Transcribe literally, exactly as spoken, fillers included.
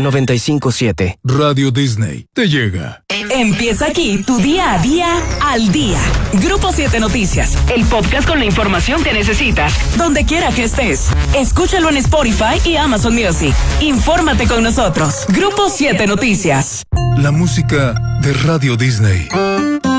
noventa y cinco punto siete. Radio Disney te llega. Empieza aquí tu día a día al día. Grupo siete Noticias, el podcast con la información que necesitas, donde quiera que estés. Escúchalo en Spotify y Amazon Music. Infórmate con nosotros. Grupo siete Noticias. La música de Radio Disney.